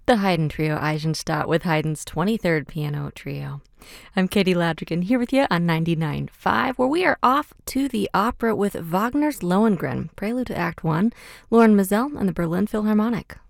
The Haydn Trio Eisenstadt with Haydn's 23rd Piano Trio. I'm Katie Ladrigan here with you on 99.5, where we are off to the opera with Wagner's Lohengrin, prelude to Act 1, Loren Maazel and the Berlin Philharmonic.